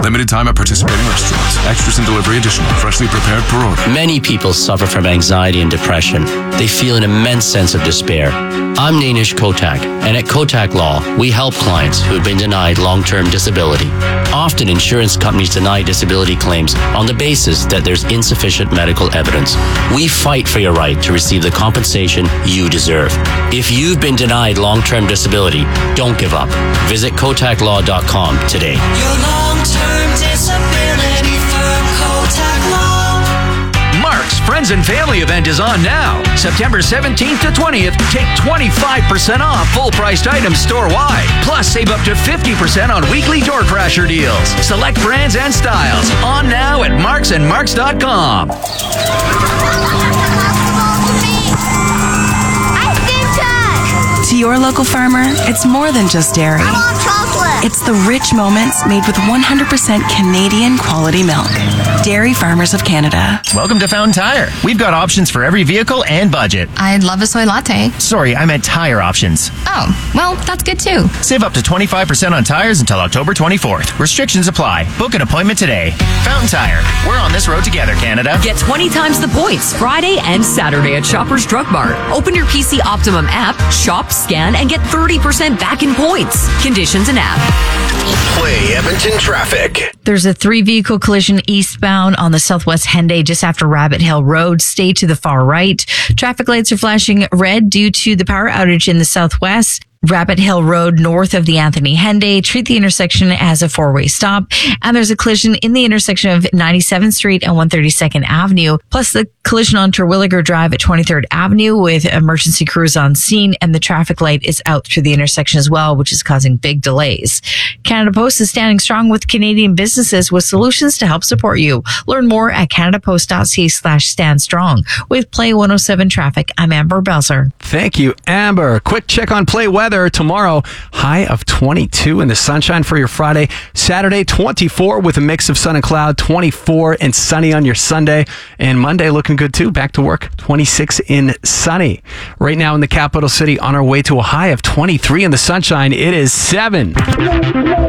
Limited time at participating restaurants. Extras and delivery additional. Freshly prepared per order. Many people suffer from anxiety and depression. They feel an immense sense of despair. I'm Nainish Kotak, and at Kotak Law, we help clients who have been denied long-term disability. Often, insurance companies deny disability claims on the basis that there's insufficient medical evidence. We fight for your right to receive the compensation you deserve. If you've been denied long-term disability, don't give up. Visit KotakLaw.com today. Your long-term disability firm, Kotak Law. Mark's Friends and Family event is on now. September 17th to 20th, take 25% off full-priced items store-wide. Plus, save up to 50% on weekly door crasher deals. Select brands and styles. On now at marksandmarks.com. To your local farmer, it's more than just dairy. I want chocolate. It's the rich moments made with 100% Canadian quality milk. Dairy Farmers of Canada. Welcome to Fountain Tire. We've got options for every vehicle and budget. I'd love a soy latte. Sorry, I meant tire options. Oh, well, that's good too. Save up to 25% on tires until October 24th. Restrictions apply. Book an appointment today. Fountain Tire. We're on this road together, Canada. Get 20 times the points Friday and Saturday at Shoppers Drug Mart. Open your PC Optimum app, shop, scan, and get 30% back in points. Conditions and app. Play Edmonton traffic. There's a 3-vehicle collision eastbound on the Southwest Henday just after Rabbit Hill Road. Stay to the far right. Traffic lights are flashing red due to the power outage in the Southwest. Rabbit Hill Road north of the Anthony Henday. Treat the intersection as a 4-way stop. And there's a collision in the intersection of 97th Street and 132nd Avenue. Plus the collision on Terwilliger Drive at 23rd Avenue with emergency crews on scene. And the traffic light is out through the intersection as well, which is causing big delays. Canada Post is standing strong with Canadian businesses with solutions to help support you. Learn more at canadapost.ca/standstrong. With Play 107 Traffic, I'm Amber Belzer. Thank you, Amber. Quick check on Play weather. Tomorrow, high of 22 in the sunshine for your Friday. Saturday, 24 with a mix of sun and cloud, 24 and sunny on your Sunday. And Monday looking good too. Back to work, 26 in sunny. Right now in the capital city, on our way to a high of 23 in the sunshine. It is 7.